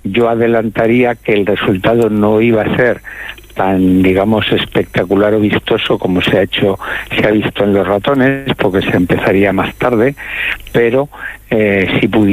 yo adelantaría que el resultado no iba a ser tan, digamos, espectacular o vistoso como se ha visto en los ratones, porque se empezaría más tarde, pero si pudiera